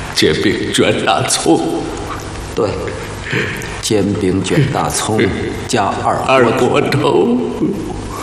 煎饼卷大葱。 对，煎饼卷大葱加二锅头。